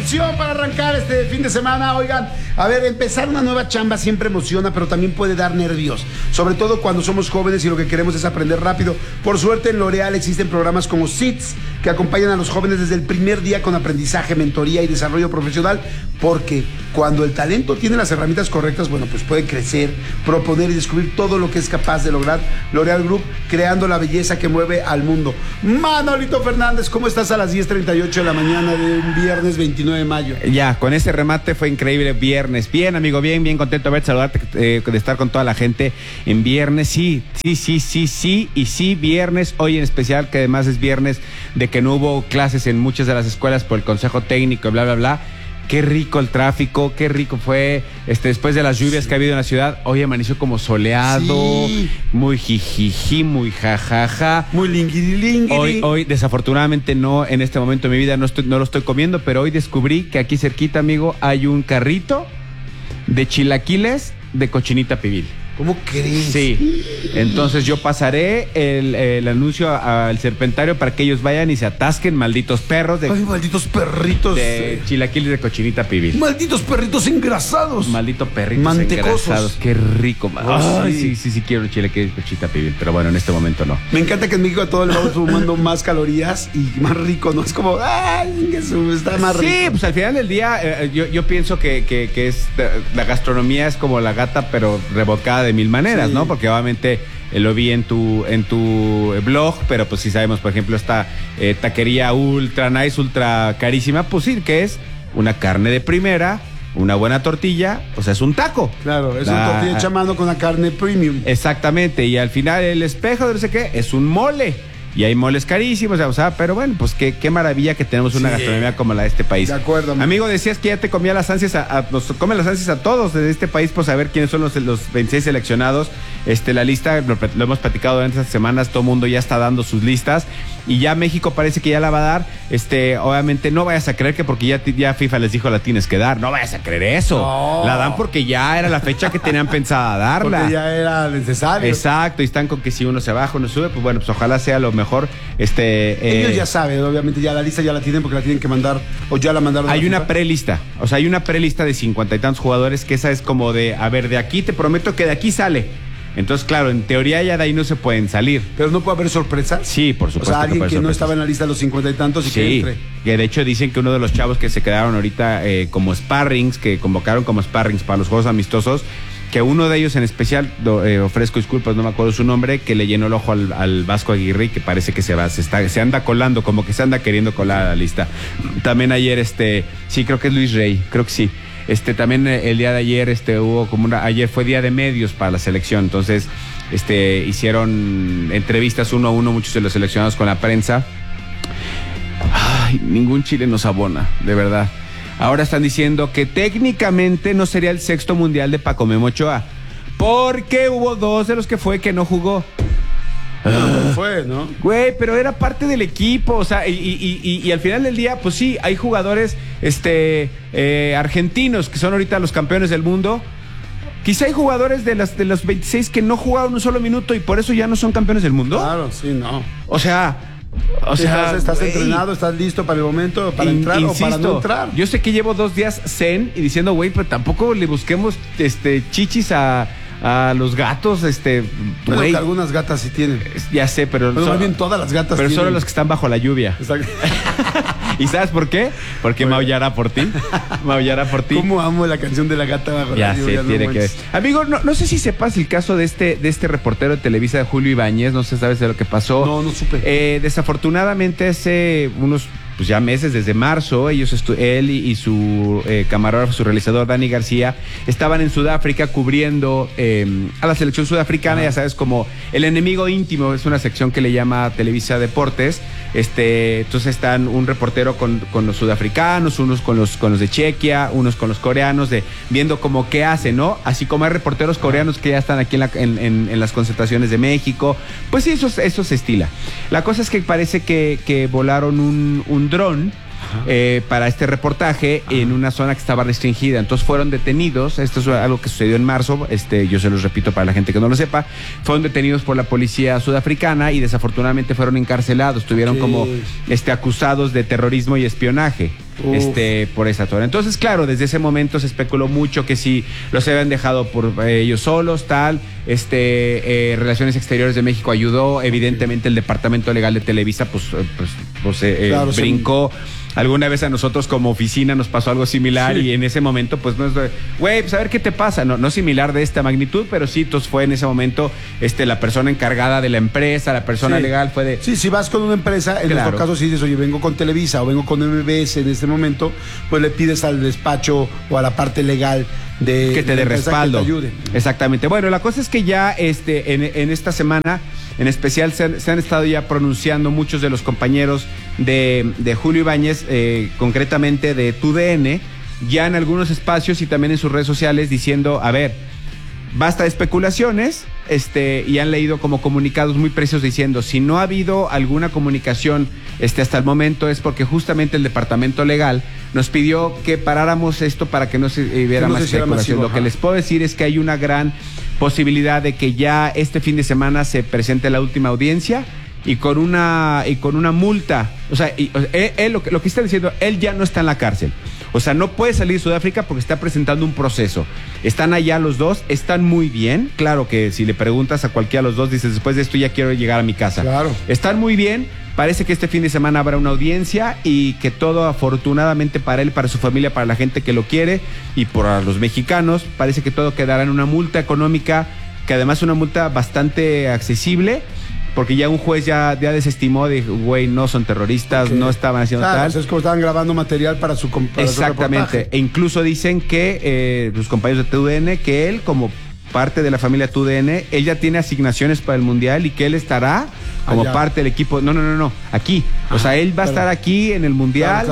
canción para arrancar este fin de semana. Oigan, a ver, empezar una nueva chamba siempre emociona, pero también puede dar nervios. Sobre todo cuando somos jóvenes y lo que queremos es aprender rápido. Por suerte en L'Oréal existen programas como SITS que acompañan a los jóvenes desde el primer día con aprendizaje, mentoría y desarrollo profesional. Porque cuando el talento tiene las herramientas correctas, bueno, pues puede crecer, proponer y descubrir todo lo que es capaz de lograr. L'Oréal Group, creando la belleza que mueve al mundo. Manolito Fernández, ¿cómo estás a las 10:38 de la mañana de un viernes 29 de mayo? Ya, con ese remate fue increíble viernes. Bien, amigo, bien contento de verte, saludarte, de estar con toda la gente en viernes. Sí, viernes, hoy en especial, que además es viernes de que no hubo clases en muchas de las escuelas por el consejo técnico y bla. Qué rico el tráfico, qué rico fue, después de las lluvias que ha habido en la ciudad, hoy amaneció como soleado, muy jijiji, muy jajaja. Muy lingui. Hoy, desafortunadamente no, en este momento de mi vida no lo estoy comiendo, pero hoy descubrí que aquí cerquita, amigo, hay un carrito de chilaquiles de cochinita pibil. ¿Cómo crees? Sí, entonces yo pasaré el anuncio al Serpentario para que ellos vayan y se atasquen, malditos perros. Ay, malditos perritos. De chilaquiles de cochinita pibil. Malditos perritos engrasados. Maldito perritos mantecosos. Engrasados. Qué rico. Ay, sí quiero chilaquiles de cochinita pibil, pero bueno, en este momento no. Me encanta que en México a todos le vamos sumando más calorías y más rico, ¿no? Es como, ay, Jesús, está más rico. Sí, pues al final del día yo pienso que es la gastronomía es como la gata, pero rebocada de mil maneras, sí, ¿no? Porque obviamente lo vi en tu blog, pero pues sí sabemos, por ejemplo, esta taquería ultra nice, ultra carísima, pues sí, que es una carne de primera, una buena tortilla, o sea, es un taco. Claro, es una tortilla hecha a mano con una carne premium. Exactamente, y al final el espejo de no sé qué es un mole. Y hay moles carísimos, o sea, pero bueno, pues qué maravilla que tenemos una gastronomía como la de este país. De acuerdo, amigo, decías que ya te comía las ansias, nos comen las ansias a todos de este país por saber quiénes son los 26 seleccionados. La lista, lo hemos platicado durante estas semanas, todo el mundo ya está dando sus listas y ya México parece que ya la va a dar. Obviamente no vayas a creer que porque ya FIFA les dijo la tienes que dar, no vayas a creer eso. No. La dan porque ya era la fecha que tenían pensada darla. Porque ya era necesario. Exacto, y están con que si uno se baja, uno sube, pues bueno, pues ojalá sea lo mejor. Ellos ya saben, obviamente ya la lista ya la tienen porque la tienen que mandar o ya la mandaron. Hay una prelista, o sea, hay una prelista de 50 y tantos jugadores que esa es como de, a ver, de aquí te prometo que de aquí sale. Entonces, claro, en teoría ya de ahí no se pueden salir. Pero no puede haber sorpresas. Sí, por supuesto. O sea, alguien que no estaba en la lista de los 50 y tantos y que entre. Que de hecho dicen que uno de los chavos que se quedaron ahorita como sparrings, que convocaron como sparrings para los juegos amistosos, que uno de ellos en especial, ofrezco disculpas, no me acuerdo su nombre, que le llenó el ojo al Vasco Aguirre y que parece que se anda colando, como que se anda queriendo colar a la lista. También ayer, sí, creo que es Luis Rey, creo que sí. También el día de ayer, hubo ayer fue día de medios para la selección, entonces, hicieron entrevistas uno a uno, muchos de los seleccionados con la prensa. Ay, ningún Chile nos abona, de verdad. Ahora están diciendo que técnicamente no sería el sexto mundial de Paco Memo Ochoa, porque hubo 2 de los que fue que no jugó. No fue, ¿no? Güey, pero era parte del equipo, o sea, y al final del día, pues sí, hay jugadores argentinos que son ahorita los campeones del mundo. Quizá hay jugadores de los 26 que no jugaron un solo minuto y por eso ya no son campeones del mundo. Claro, sí, no. O sea, estás entrenado, estás listo para el momento, para entrar, insisto, o para no entrar. Yo sé que llevo 2 días zen y diciendo, güey, pero tampoco le busquemos chichis a los gatos, bueno, que algunas gatas sí tienen. Ya sé, pero más bien todas las gatas pero tienen. Solo las que están bajo la lluvia. Exacto. ¿Y sabes por qué? Porque maullará por ti. Maullará por ti. ¿Cómo amo la canción de la gata bajo la lluvia? Ya sé, tiene que ver. Amigo, no sé si sepas el caso de este reportero de Televisa, de Julio Ibáñez, no sé, ¿sabes de lo que pasó? No supe. Desafortunadamente hace unos pues ya meses, desde marzo, él y su camarógrafo, su realizador Dani García, estaban en Sudáfrica cubriendo a la selección sudafricana, ya sabes, como el enemigo íntimo, es una sección que le llama Televisa Deportes. Entonces están un reportero con los sudafricanos, unos con los de Chequia, unos con los coreanos, viendo como qué hacen, ¿no? Así como hay reporteros coreanos que ya están aquí en las concentraciones de México, pues sí, eso se estila. La cosa es que parece que volaron un dron para este reportaje en una zona que estaba restringida. Entonces fueron detenidos. Esto es algo que sucedió en marzo. Yo se los repito para la gente que no lo sepa. Fueron detenidos por la policía sudafricana y desafortunadamente fueron encarcelados. Estuvieron como acusados de terrorismo y espionaje. por esa zona. Entonces, claro, desde ese momento se especuló mucho que si los habían dejado por ellos solos, tal. Relaciones Exteriores de México ayudó. Evidentemente, el Departamento Legal de Televisa, claro, brincó. Alguna vez a nosotros como oficina nos pasó algo similar y en ese momento pues no es güey, pues a ver qué te pasa, no similar de esta magnitud, pero sí, entonces fue en ese momento la persona encargada de la empresa, la persona legal fue de... Sí, si vas con una empresa, en nuestro caso si dices, oye, vengo con Televisa o vengo con MBS en este momento, pues le pides al despacho o a la parte legal que te dé respaldo. Que te ayude. Exactamente. Bueno, la cosa es que ya en esta semana, en especial, se han estado ya pronunciando muchos de los compañeros de Julio Ibáñez, concretamente de TUDN, ya en algunos espacios y también en sus redes sociales diciendo, a ver, basta de especulaciones, y han leído como comunicados muy precisos diciendo, si no ha habido alguna comunicación hasta el momento es porque justamente el departamento legal nos pidió que paráramos esto para que no se hubiera más especulación. Lo que les puedo decir es que hay una gran posibilidad de que ya este fin de semana se presente la última audiencia y con una multa. O sea, él lo que está diciendo, él ya no está en la cárcel. O sea, no puede salir de Sudáfrica porque está presentando un proceso. Están allá los dos, están muy bien. Claro que si le preguntas a cualquiera de los dos, dices, después de esto ya quiero llegar a mi casa. Claro. Están muy bien. Parece que este fin de semana habrá una audiencia y que todo, afortunadamente para él, para su familia, para la gente que lo quiere y para los mexicanos, parece que todo quedará en una multa económica, que además es una multa bastante accesible, porque ya un juez ya desestimó, dijo, güey, no son terroristas, no estaban haciendo tal. Es como estaban grabando material para su Exactamente. E incluso dicen que sus compañeros de TUDN, que él, como parte de la familia TUDN, él ya tiene asignaciones para el Mundial y que él estará como parte del equipo. No, aquí. O sea, él va a estar aquí en el Mundial,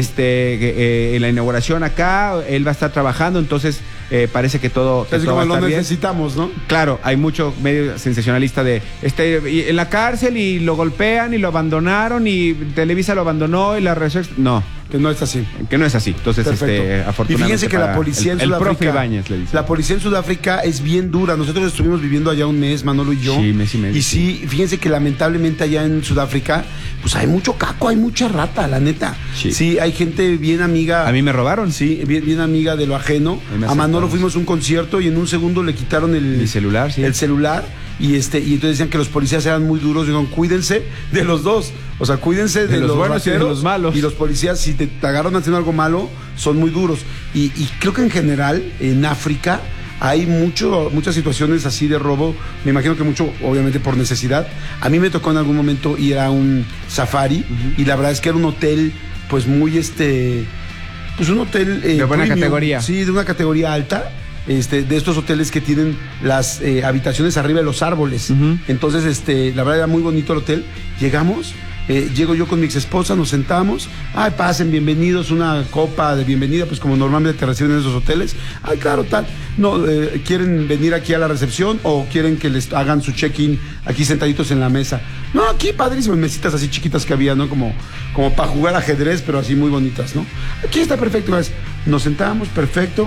en la inauguración acá, él va a estar trabajando, entonces parece que todo, es como lo necesitamos, ¿no? Claro, hay mucho medio sensacionalista de en la cárcel y lo golpean y lo abandonaron y Televisa lo abandonó y la reacción... No. Que no es así. Que no es así. Entonces, afortunadamente. Y fíjense que la policía en Sudáfrica. El profe Ibáñez le dice. La policía en Sudáfrica es bien dura. Nosotros estuvimos viviendo allá un mes, Manolo y yo. Sí, mes y medio. Y sí, fíjense que lamentablemente allá en Sudáfrica, pues hay mucho caco, hay mucha rata, la neta. Sí, hay gente bien amiga. A mí me robaron. Sí, bien amiga de lo ajeno. A Manolo fuimos a un concierto y en un segundo le quitaron mi celular, sí. El celular. Y entonces decían que los policías eran muy duros. Dijeron, cuídense de los dos. O sea, cuídense de los buenos y de los malos. Y los policías, si te agarran haciendo algo malo, son muy duros. Y creo que en general, en África, hay muchas situaciones así de robo. Me imagino que mucho, obviamente, por necesidad. A mí me tocó en algún momento ir a un safari. Y la verdad es que era un hotel, pues muy pues un hotel de buena categoría. Sí, de una categoría alta. De estos hoteles que tienen las habitaciones arriba de los árboles. Entonces, la verdad era muy bonito el hotel. Llegamos, llego yo con mi ex esposa, nos sentamos. Ay, pasen, bienvenidos, una copa de bienvenida, pues como normalmente te reciben en esos hoteles. Ay, claro, tal. No, ¿quieren venir aquí a la recepción o quieren que les hagan su check-in aquí sentaditos en la mesa? No, aquí padrísimas mesitas así chiquitas que había, ¿no? Como para jugar ajedrez, pero así muy bonitas, ¿no? Aquí está perfecto. Nos sentamos, perfecto.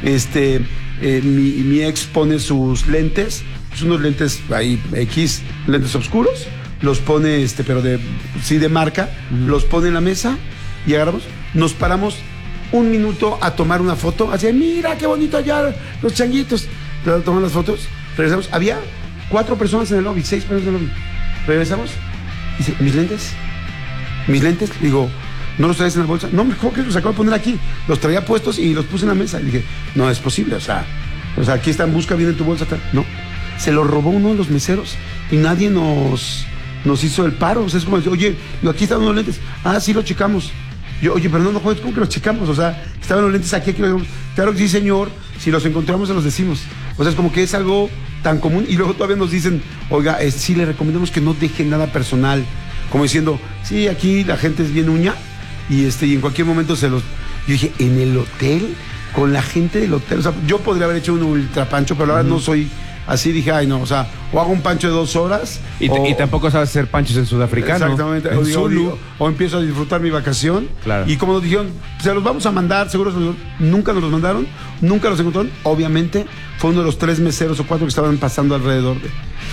Mi ex pone sus lentes, pues unos lentes ahí X, lentes oscuros, los pone, pero de marca, los pone en la mesa y agarramos, nos paramos un minuto a tomar una foto, así, mira qué bonito allá los changuitos, tomamos las fotos, regresamos, había 4 personas en el lobby, 6 personas en el lobby, regresamos, dice, mis lentes, digo, ¿no los traes en la bolsa? No, ¿cómo que los acabo de poner aquí? Los traía puestos y los puse en la mesa. Y dije, no, es posible, o sea, aquí está, busca bien en tu bolsa. No, se lo robó uno de los meseros y nadie nos hizo el paro. O sea, es como decir, oye, aquí estaban los lentes. Ah, sí, los checamos. Yo, oye, pero no juegues, ¿cómo que los checamos? O sea, estaban los lentes aquí los vemos. Claro que sí, señor, si los encontramos se los decimos. O sea, es como que es algo tan común y luego todavía nos dicen, oiga, sí, le recomendamos que no dejen nada personal. Como diciendo, sí, aquí la gente es bien uña. Y en cualquier momento yo dije, en el hotel, con la gente del hotel, o sea, yo podría haber hecho un ultra pancho, pero ahora no soy así, dije, ay no, o sea, o hago un pancho de 2 horas. Y tampoco sabes hacer panchos en sudafricano. Exactamente, o empiezo a disfrutar mi vacación. Claro. Y como nos dijeron, se los vamos a mandar, seguro nunca nos los mandaron, nunca los encontraron. Obviamente, fue uno de los 3 meseros o 4 que estaban pasando alrededor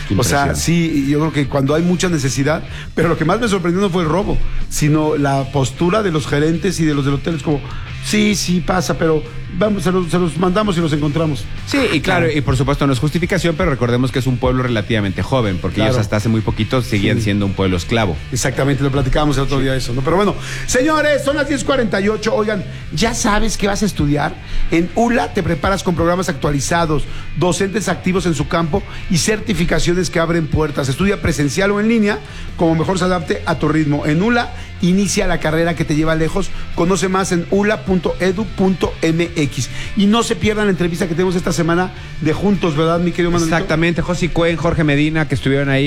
O sea, sí, yo creo que cuando hay mucha necesidad, pero lo que más me sorprendió no fue el robo, sino la postura de los gerentes y de los del hotel, es como, sí pasa, pero vamos, se los mandamos y los encontramos. Sí, y claro, y por supuesto no es justificación, pero recordemos que es un pueblo relativamente joven, porque ellos hasta hace muy poquito seguían siendo un pueblo esclavo. Exactamente, lo platicábamos el otro día eso, ¿no? Pero bueno, señores, son las 10:48. Oigan, ¿ya sabes qué vas a estudiar? En ULA te preparas con programas actualizados, docentes activos en su campo y certificaciones que abren puertas. Estudia presencial o en línea, como mejor se adapte a tu ritmo. En ULA inicia la carrera que te lleva lejos. Conoce más en ula.edu.mx. Y no se pierdan la entrevista que tenemos esta semana de Juntos, ¿verdad, mi querido Manuelito? Exactamente, Josi Cuen, Jorge Medina, que estuvieron ahí